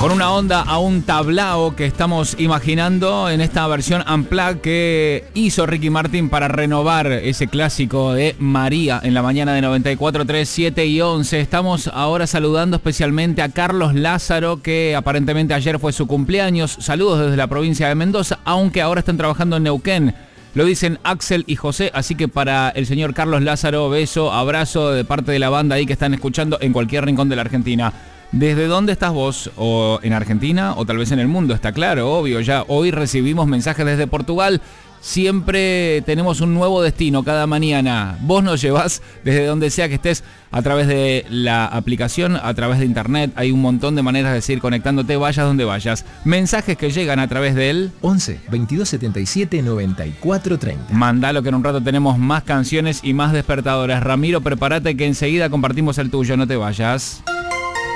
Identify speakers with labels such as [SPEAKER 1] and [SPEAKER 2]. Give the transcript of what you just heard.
[SPEAKER 1] Con una onda a un tablao que estamos imaginando en esta versión unplugged que hizo Ricky Martin para renovar ese clásico de María en la mañana de 94.3, 7 y 11. Estamos ahora saludando especialmente a Carlos Lázaro, que aparentemente ayer fue su cumpleaños. Saludos desde la provincia de Mendoza, aunque ahora están trabajando en Neuquén. Lo dicen Axel y José, así que para el señor Carlos Lázaro, beso, abrazo de parte de la banda ahí que están escuchando en cualquier rincón de la Argentina. ¿Desde dónde estás vos? ¿O en Argentina? ¿O tal vez en el mundo? Está claro, obvio. Ya hoy recibimos mensajes desde Portugal. Siempre tenemos un nuevo destino cada mañana. Vos nos llevás desde donde sea que estés a través de la aplicación, a través de internet. Hay un montón de maneras de seguir conectándote, vayas donde vayas. Mensajes que llegan a través del
[SPEAKER 2] 11 22 77 94 30.
[SPEAKER 1] Mandalo que en un rato tenemos más canciones y más despertadores. Ramiro, prepárate que enseguida compartimos el tuyo, no te vayas.